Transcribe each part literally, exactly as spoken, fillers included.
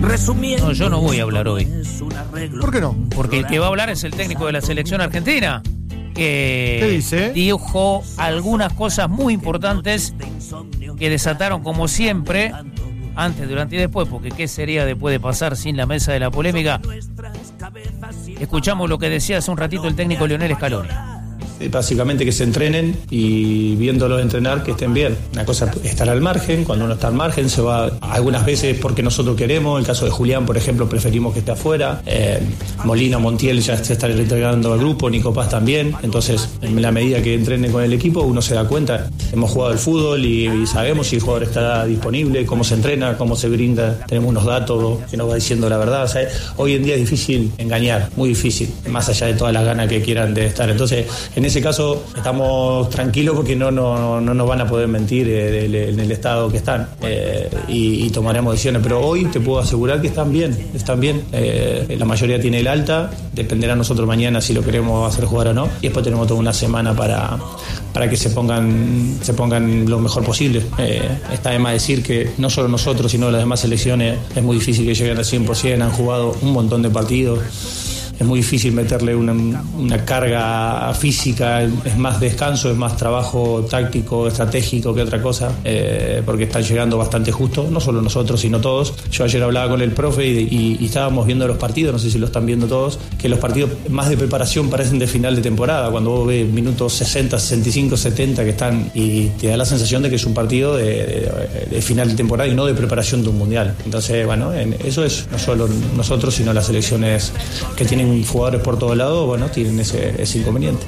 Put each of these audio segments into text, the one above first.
No, yo no voy a hablar hoy. ¿Por qué no? Porque el que va a hablar es el técnico de la selección argentina, que ¿Qué dice? dijo algunas cosas muy importantes que desataron, como siempre, antes, durante y después, porque qué sería después de pasar sin la mesa de la polémica. Escuchamos lo que decía hace un ratito el técnico Lionel Scaloni. Básicamente que se entrenen y viéndolos entrenar que estén bien. Una cosa es estar al margen, cuando uno está al margen se va algunas veces porque nosotros queremos. El caso de Julián, por ejemplo, preferimos que esté afuera. Eh, Molina, Montiel ya se están reintegrando al grupo, Nico Paz también. Entonces, en la medida que entrenen con el equipo, uno se da cuenta. Hemos jugado al fútbol y, y sabemos si el jugador está disponible, cómo se entrena, cómo se brinda. Tenemos unos datos que nos va diciendo la verdad. O sea, hoy en día es difícil engañar, muy difícil, más allá de todas las ganas que quieran de estar. Entonces, en ese caso estamos tranquilos porque no, no, no nos van a poder mentir eh, en el estado que están eh, y, y tomaremos decisiones, pero hoy te puedo asegurar que están bien, están bien. Eh, la mayoría tiene el alta, dependerá a nosotros mañana si lo queremos hacer jugar o no, y después tenemos toda una semana para, para que se pongan, se pongan lo mejor posible. Eh, está de más decir que no solo nosotros sino las demás selecciones es muy difícil que lleguen al cien por ciento, han jugado un montón de partidos. Es muy difícil meterle una, una carga física, es más descanso, es más trabajo táctico, estratégico que otra cosa, eh, porque están llegando bastante justo, no solo nosotros, sino todos. Yo ayer hablaba con el profe y, y, y estábamos viendo los partidos, no sé si lo están viendo todos, que los partidos más de preparación parecen de final de temporada, cuando vos ves minutos sesenta, sesenta y cinco, setenta que están, y te da la sensación de que es un partido de, de, de final de temporada y no de preparación de un mundial. Entonces, bueno, en, eso es no solo nosotros, sino las selecciones que tienen jugadores por todos lados, bueno, tienen ese, ese inconveniente.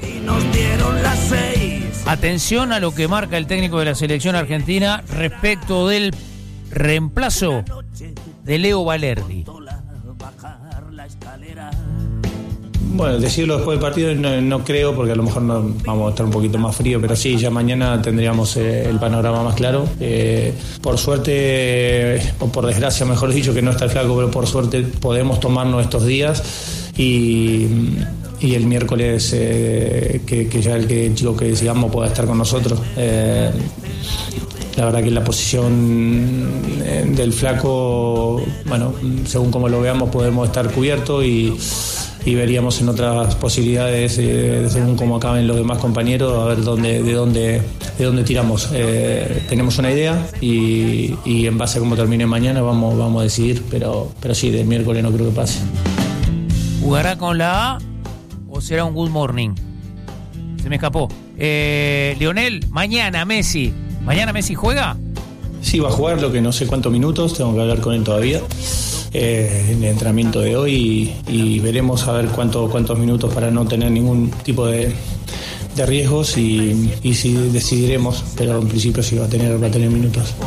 Atención a lo que marca el técnico de la selección argentina respecto del reemplazo de Leo Valerdi. Bueno, decirlo después del partido no, no creo, porque a lo mejor no, vamos a estar un poquito más frío, pero sí, ya mañana tendríamos eh, el panorama más claro. Eh, por suerte, eh, o por desgracia mejor dicho, que no está el flaco, pero por suerte podemos tomarnos estos días. Y, y el miércoles eh, que, que ya el, que, el chico que decidamos pueda estar con nosotros. Eh, la verdad que la posición del flaco, bueno, según como lo veamos podemos estar cubiertos y, y veríamos en otras posibilidades eh, según cómo acaben los demás compañeros, a ver dónde, de dónde de dónde tiramos. Eh, tenemos una idea y, y en base a cómo termine mañana vamos, vamos a decidir, pero, pero sí, del miércoles no creo que pase. ¿Jugará con la A o será un good morning? Se me escapó. Eh, Lionel, mañana Messi. ¿Mañana Messi juega? Sí, va a jugar, lo que no sé cuántos minutos, tengo que hablar con él todavía. Eh, en el entrenamiento de hoy y, y veremos a ver cuánto, cuántos minutos para no tener ningún tipo de, de riesgos y, y si decidiremos, pero en principio sí va a tener, va a tener minutos.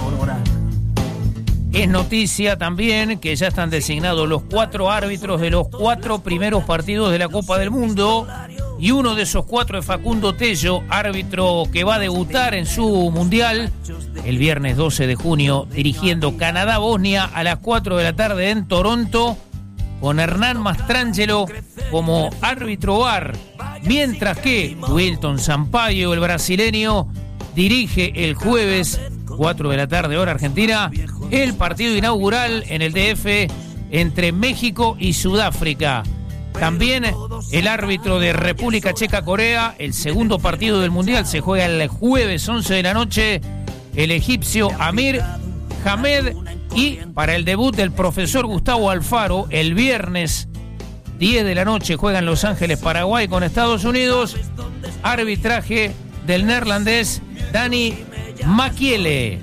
Es noticia también que ya están designados los cuatro árbitros de los cuatro primeros partidos de la Copa del Mundo y uno de esos cuatro es Facundo Tello, árbitro que va a debutar en su mundial el viernes doce de junio dirigiendo Canadá-Bosnia a las cuatro de la tarde en Toronto con Hernán Mastrangelo como árbitro V A R, mientras que Wilton Sampaio, el brasileño, dirige el jueves cuatro de la tarde hora argentina el partido inaugural en el D F entre México y Sudáfrica. También el árbitro de República Checa-Corea, el segundo partido del Mundial se juega el jueves once de la noche, el egipcio Amir Hamed, y para el debut del profesor Gustavo Alfaro, el viernes diez de la noche juega en Los Ángeles, Paraguay con Estados Unidos, arbitraje del neerlandés Dani Makiele.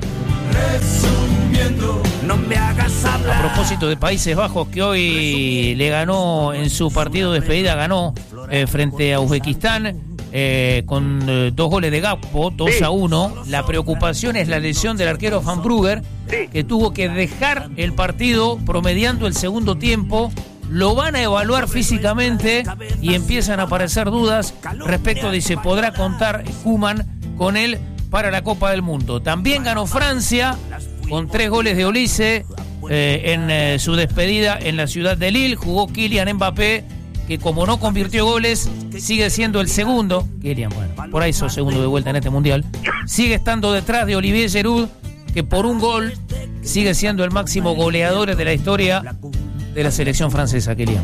A propósito de Países Bajos, que hoy le ganó en su partido de despedida, ganó eh, frente a Uzbekistán eh, con eh, dos goles de Gakpo, dos a uno. La preocupación es la lesión del arquero Van Brugger, que tuvo que dejar el partido promediando el segundo tiempo. Lo van a evaluar físicamente y empiezan a aparecer dudas respecto de si se podrá contar Koeman con él para la Copa del Mundo. También ganó Francia con tres goles de Olise eh, en eh, su despedida en la ciudad de Lille. Jugó Kylian Mbappé, que como no convirtió goles, sigue siendo el segundo. Kylian, bueno, por ahí sos segundo de vuelta en este mundial. Sigue estando detrás de Olivier Giroud, que por un gol sigue siendo el máximo goleador de la historia de la selección francesa, Kylian.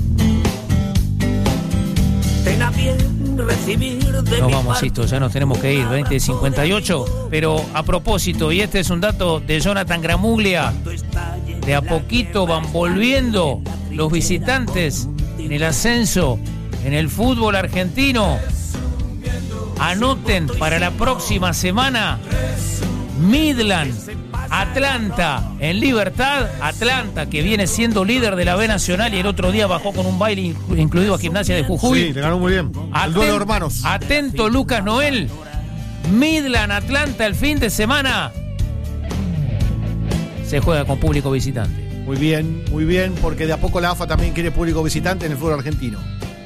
Nos vamos, Sisto, ya nos tenemos que ir, veinte cincuenta y ocho. Pero a propósito, y este es un dato de Jonathan Gramuglia, de a poquito van volviendo los visitantes en el ascenso en el fútbol argentino. Anoten para la próxima semana Midland, Atlanta en Libertad. Atlanta, que viene siendo líder de la B Nacional y el otro día bajó con un baile incluido a Gimnasia de Jujuy. Sí, le ganó muy bien. Aten- el duelo de hermanos. Atento, Lucas Noel. Midland, Atlanta el fin de semana. Se juega con público visitante. Muy bien, muy bien, porque de a poco la A F A también quiere público visitante en el fútbol argentino.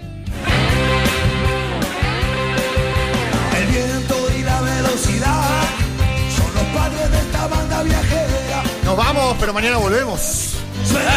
El viento y la velocidad son los padres de esta banda viajera. Nos vamos, pero mañana volvemos. Suena